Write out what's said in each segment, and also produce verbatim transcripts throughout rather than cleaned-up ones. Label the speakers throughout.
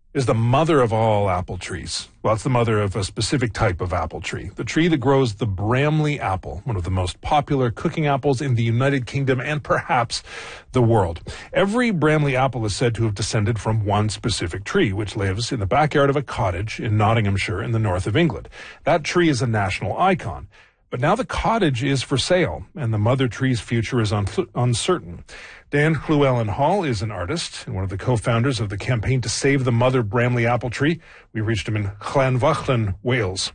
Speaker 1: is the mother of all apple trees. Well, it's the mother of a specific type of apple tree, the tree that grows the Bramley apple, one of the most popular cooking apples in the United Kingdom and perhaps the world. Every Bramley apple is said to have descended from one specific tree, which lives in the backyard of a cottage in Nottinghamshire in the north of England. That tree is a national icon. But now the cottage is for sale, and the mother tree's future is un- uncertain. Dan Llewellyn-Hall is an artist and one of the co-founders of the campaign to save the mother Bramley apple tree. We reached him in Llanfachlin, Wales.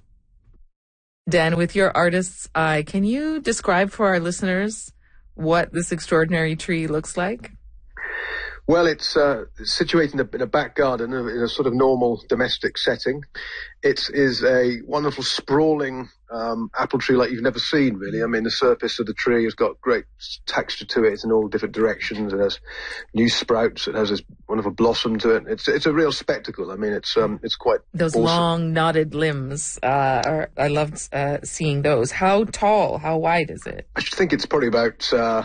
Speaker 2: Dan, with your artist's eye, can you describe for our listeners what this extraordinary tree looks like?
Speaker 3: Well, it's uh, situated in a, in a back garden in a sort of normal domestic setting. It is a wonderful sprawling um, apple tree like you've never seen, really. I mean, the surface of the tree has got great texture to it. It's in all different directions. It has new sprouts. It has this wonderful blossom to it. It's it's a real spectacle. I mean, it's um it's quite
Speaker 2: those
Speaker 3: awesome.
Speaker 2: Long knotted limbs. Uh, are, I loved uh, seeing those. How tall? How wide is it?
Speaker 3: I think it's probably about Uh,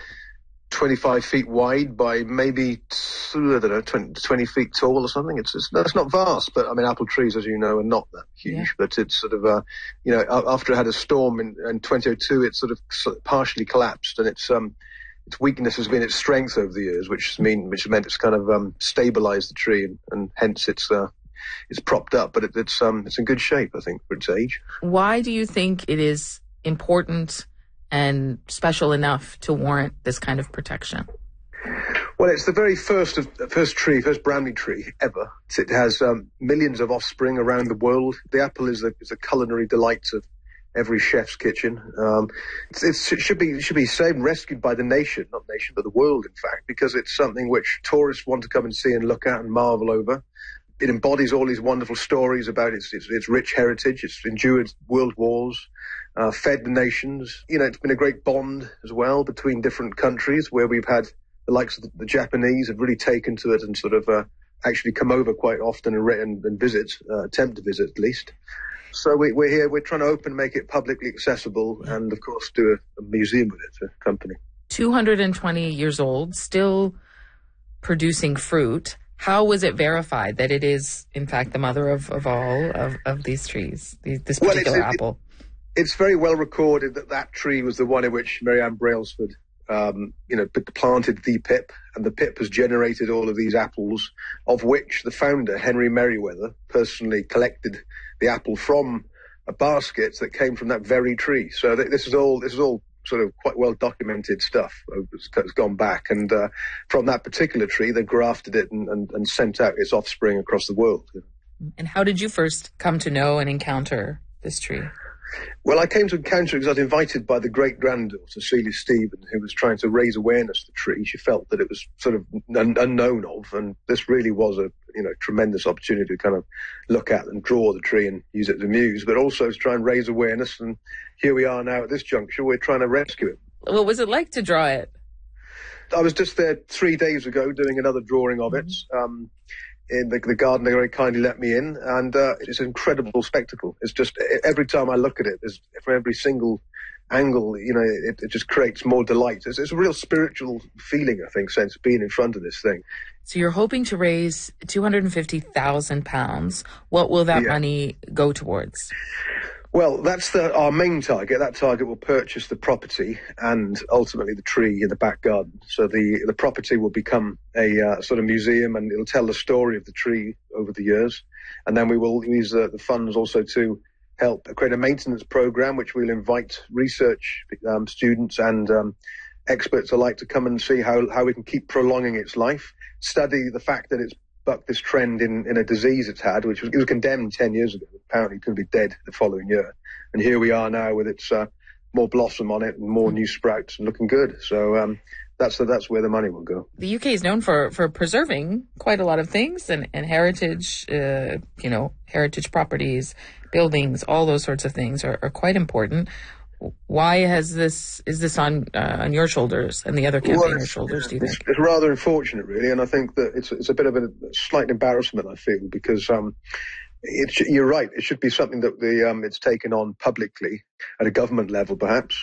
Speaker 3: twenty-five feet wide by maybe, I don't know, twenty, twenty feet tall or something. It's, it's that's not vast, but I mean, apple trees, as you know, are not that huge. Yeah. But it's sort of, uh, you know, after it had a storm in, in twenty oh two, it sort of partially collapsed, and its um, its weakness has been its strength over the years, which has mean which meant it's kind of um, stabilized the tree, and, and hence it's uh, it's propped up. But it, it's um, it's in good shape, I think, for its age.
Speaker 2: Why do you think it is important and special enough to warrant this kind of protection?
Speaker 3: Well, it's the very first of first tree, first Bramley tree ever. It has um, millions of offspring around the world. The apple is the, is the culinary delight of every chef's kitchen. Um, it's, it's, it should be it should be saved and rescued by the nation, not nation, but the world, in fact, because it's something which tourists want to come and see and look at and marvel over. It embodies all these wonderful stories about its, its, its rich heritage. It's endured world wars, uh, fed the nations. You know, it's been a great bond as well between different countries, where we've had the likes of the, the Japanese have really taken to it and sort of uh, actually come over quite often and, and, and visit, uh, attempt to visit at least. So we, we're here, we're trying to open, make it publicly accessible, and of course do a, a museum with it, a company.
Speaker 2: two hundred twenty years old, still producing fruit. How was it verified that it is, in fact, the mother of, of all of, of these trees, these, this particular
Speaker 3: well, it's,
Speaker 2: apple?
Speaker 3: It, it's very well recorded that that tree was the one in which Mary Ann Brailsford, um, you know, planted the pip, and the pip has generated all of these apples, of which the founder, Henry Merriweather, personally collected the apple from a basket that came from that very tree. So th- this is all, this is all sort of quite well documented stuff has gone back, and uh, from that particular tree they grafted it and, and, and sent out its offspring across the world.
Speaker 2: And how did you first come to know and encounter this tree?
Speaker 3: Well, I came to encounter it because I was invited by the great-granddaughter, Celia Stephen, who was trying to raise awareness of the tree. She felt that it was sort of un- unknown of, and this really was a you know tremendous opportunity to kind of look at and draw the tree and use it as a muse, but also to try and raise awareness. And here we are now at this juncture, we're trying to rescue it.
Speaker 2: What was it like to draw it?
Speaker 3: I was just there three days ago doing another drawing of it. Um, in the, the garden, they very kindly let me in, and uh, it's an incredible spectacle. It's just, every time I look at it, there's, from every single angle, you know, it, it just creates more delight. It's, it's a real spiritual feeling, I think, since being in front of this thing.
Speaker 2: So you're hoping to raise two hundred fifty thousand pounds. What will that yeah. money go towards?
Speaker 3: Well, that's the, our main target. That target will purchase the property and ultimately the tree in the back garden. So the, the property will become a uh, sort of museum, and it'll tell the story of the tree over the years. And then we will use uh, the funds also to help create a maintenance program, which we'll invite research um, students and um, experts alike to come and see how, how we can keep prolonging its life, study the fact that it's bucked this trend in, in a disease it's had, which was, it was condemned ten years ago. Apparently it could be dead the following year. And here we are now with its uh, more blossom on it and more new sprouts and looking good. So um, that's the, that's where the money will go.
Speaker 2: The U K is known for, for preserving quite a lot of things, and, and heritage, uh, you know, heritage properties, buildings, all those sorts of things are, are quite important. Why has this, is this on uh, on your shoulders and the other campaigners' well, shoulders, do you
Speaker 3: it's,
Speaker 2: think?
Speaker 3: It's rather unfortunate, really, and I think that it's, it's a bit of a slight embarrassment, I feel, because um, it, you're right, it should be something that the um, it's taken on publicly at a government level, perhaps,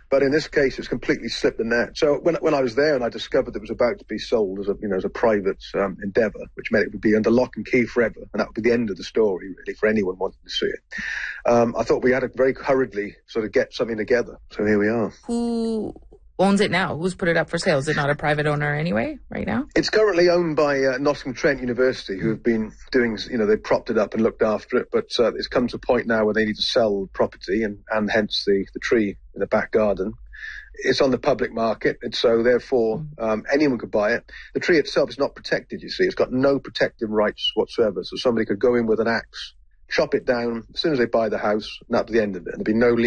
Speaker 3: But in this case, it's completely slipped the net. So when when I was there and I discovered it was about to be sold as a you know as a private um, endeavour, which meant it would be under lock and key forever, and that would be the end of the story really for anyone wanting to see it. Um, I thought we had to very hurriedly sort of get something together. So here we are.
Speaker 2: Who owns it now? Who's put it up for sale? Is it not a private owner anyway, right now?
Speaker 3: It's currently owned by uh, Nottingham Trent University, who have been doing, you know, they propped it up and looked after it, but uh, it's come to a point now where they need to sell the property and, and hence the, the tree in the back garden. It's on the public market, and so therefore um, anyone could buy it. The tree itself is not protected, you see. It's got no protective rights whatsoever, so somebody could go in with an axe, chop it down as soon as they buy the house, and that'd be the end of it. And there'd be no